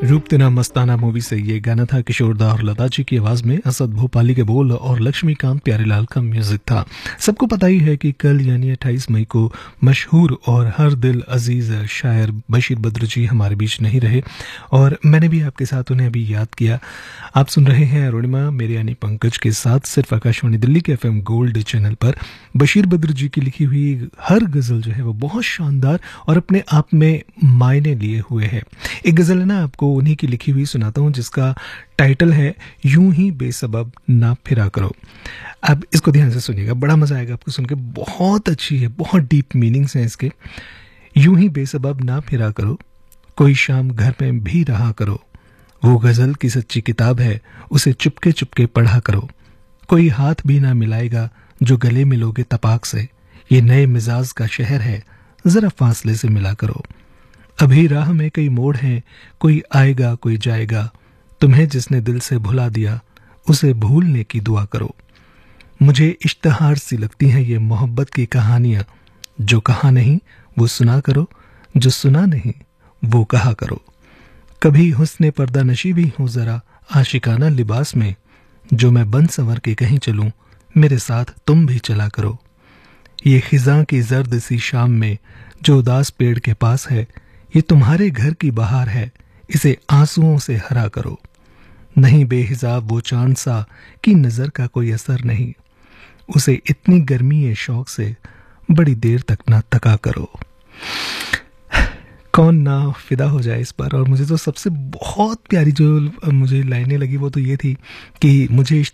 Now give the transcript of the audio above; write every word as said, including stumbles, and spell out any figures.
रूप तेरा मस्ताना मूवी से ये गाना था। किशोर दा और लता जी की आवाज में असद भोपाली के बोल और लक्ष्मीकांत प्यारेलाल का म्यूजिक था। सबको पता ही है कि कल यानी अट्ठाईस मई को मशहूर और हर दिल अजीज शायर बशीर बद्र जी हमारे बीच नहीं रहे और मैंने भी आपके साथ उन्हें अभी याद किया। आप सुन रहे हैं अरुणिमा मेरे यानी पंकज के साथ सिर्फ आकाशवाणी दिल्ली के एफएम गोल्ड चैनल पर। बशीर बद्र जी की लिखी हुई हर गजल जो है वो बहुत शानदार और अपने आप में मायने लिए हुए है। एक गजल है ना, आपको उन्हीं की लिखी हुई सुनाता हूँ जिसका टाइटल है यूं ही बेसबब ना फिरा करो। अब इसको ध्यान से सुनिएगा, बड़ा मजा आएगा आपको सुन के। बहुत अच्छी है, बहुत डीप मीनिंग्स हैं इसके। यूं ही बेसबब ना फिरा करो, कोई शाम घर में भी रहा करो। वो गजल की सच्ची किताब है, उसे चुपके चुपके पढ़ा करो। कोई हाथ भी ना मिलाएगा जो गले मिलोगे तपाक से। ये नए मिजाज का शहर है, जरा फासले से मिला करो। अभी राह में कई मोड़ हैं, कोई आएगा कोई जाएगा। तुम्हें जिसने दिल से भुला दिया उसे भूलने की दुआ करो। मुझे इश्तहार सी लगती हैं ये मोहब्बत की कहानियां। जो कहा नहीं वो सुना करो, जो सुना नहीं वो कहा करो। कभी हुस्ने पर्दा नशी भी हूं जरा आशिकाना लिबास में। जो मैं बन संवर के कहीं चलूं मेरे साथ तुम भी चला करो। ये खिजां की जर्द सी शाम में जो उदास पेड़ के पास है, ये तुम्हारे घर की बहार है, इसे आंसुओं से हरा करो। नहीं बेहिसाब वो चांद सा कि नजर का कोई असर नहीं। उसे इतनी गर्मी है शौक से बड़ी देर तक ना तका करो। कौन ना फिदा हो जाए इस पर। और मुझे तो सबसे बहुत प्यारी जो मुझे लाइनें लगी वो तो ये थी कि मुझे